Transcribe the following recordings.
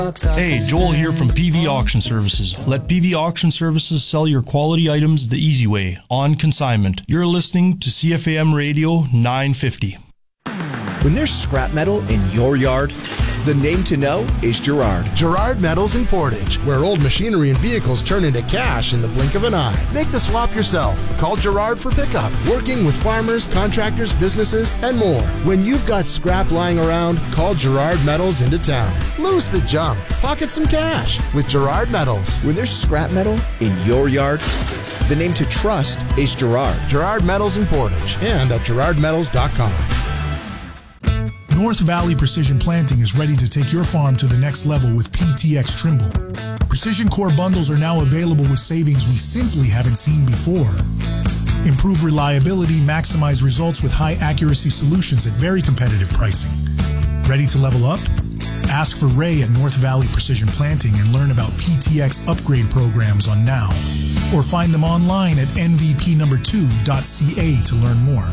Hey, Joel here from PV Auction Services. Let PV Auction Services sell your quality items the easy way, on consignment. You're listening to CFAM Radio 950. When there's scrap metal in your yard, the name to know is Gerard. Gerard Metals in Portage, where old machinery and vehicles turn into cash in the blink of an eye. Make the swap yourself. Call Gerard for pickup. Working with farmers, contractors, businesses, and more. When you've got scrap lying around, call Gerard Metals into town. Lose the junk. Pocket some cash with Gerard Metals. When there's scrap metal in your yard, the name to trust is Gerard. Gerard Metals in Portage and at gerardmetals.com. North Valley Precision Planting is ready to take your farm to the next level with PTx Trimble. Precision Core bundles are now available with savings we simply haven't seen before. Improve reliability, maximize results with high accuracy solutions at very competitive pricing. Ready to level up? Ask for Ray at North Valley Precision Planting and learn about PTx upgrade programs on Now. Or find them online at nvp2.ca to learn more.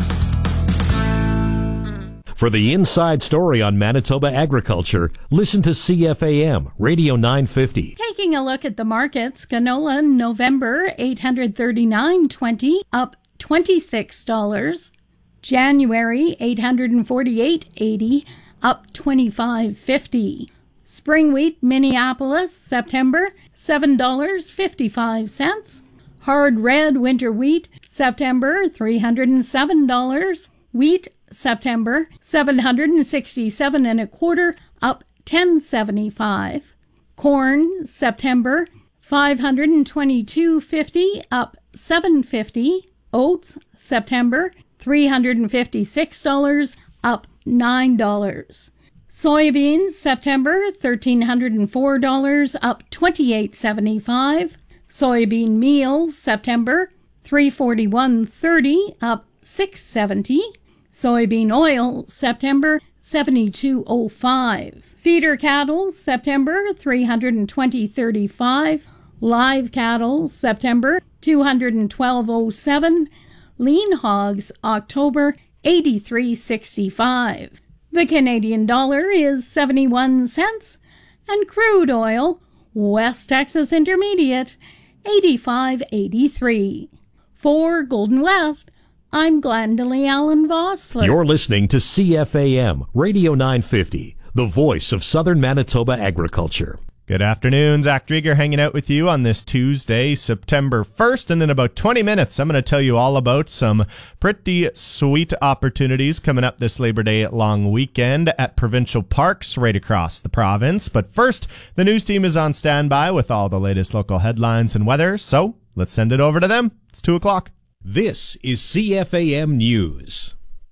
For the inside story on Manitoba agriculture, listen to CFAM Radio 950. Taking a look at the markets, canola November $839.20, up $26. January $848.80, up $25.50. Spring wheat Minneapolis September $7.55. Hard red winter wheat September $307. Wheat September $767 and a quarter, up $10.75. Corn September $522.50, up $7.50. Oats September $356, up $9. Soybeans September $1,304, up $28.75. Soybean meal September $341.30, up $6.70. Soybean oil, September, $72.05. Feeder cattle, September, $320.35. Live cattle, September, $212.07. Lean hogs, October, $83.65. The Canadian dollar is 71 cents. And crude oil, West Texas Intermediate, $85.83. For Golden West, I'm Glendalee Allen Vossler. You're listening to CFAM Radio 950, the voice of Southern Manitoba agriculture. Good afternoon, Zach Drieger hanging out with you on this Tuesday, September 1st. And in about 20 minutes, I'm going to tell you all about some pretty sweet opportunities coming up this Labor Day long weekend at provincial parks right across the province. But first, the news team is on standby with all the latest local headlines and weather. So let's send it over to them. It's 2 o'clock. This is CFAM News.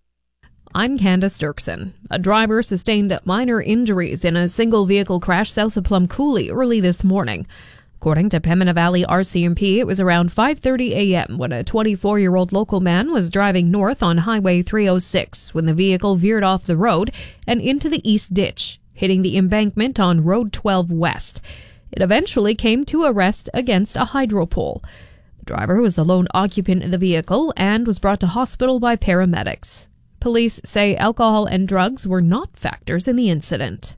I'm Candace Dirksen. A driver sustained minor injuries in a single-vehicle crash south of Plum Coulee early this morning. According to Pembina Valley RCMP, it was around 5:30 a.m. when a 24-year-old local man was driving north on Highway 306 when the vehicle veered off the road and into the east ditch, hitting the embankment on Road 12 West. It eventually came to a rest against a hydro pole. The driver was the lone occupant in the vehicle and was brought to hospital by paramedics. Police say alcohol and drugs were not factors in the incident.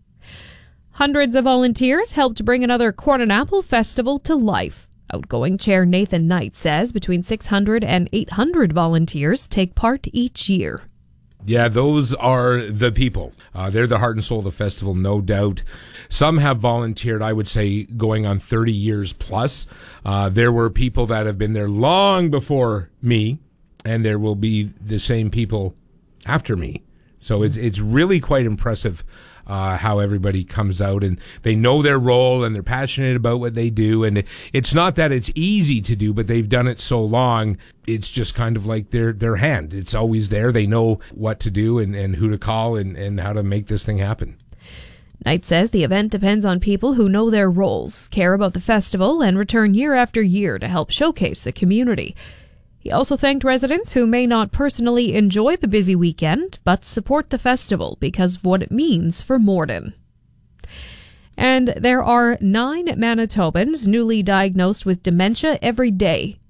Hundreds of volunteers helped bring another Corn and Apple Festival to life. Outgoing Chair Nathan Knight says between 600 and 800 volunteers take part each year. Yeah, those are the people. They're the heart and soul of the festival, no doubt. Some have volunteered, I would say, going on 30 years plus. There were people that have been there long before me, and there will be the same people after me. So it's really quite impressive how everybody comes out and they know their role and they're passionate about what they do. And it's not that it's easy to do, but they've done it so long. It's just kind of like their hand. It's always there. They know what to do and who to call and how to make this thing happen. Knight says the event depends on people who know their roles, care about the festival, and return year after year to help showcase the community. He also thanked residents who may not personally enjoy the busy weekend, but support the festival because of what it means for Morden. And there are 9 Manitobans newly diagnosed with dementia every day.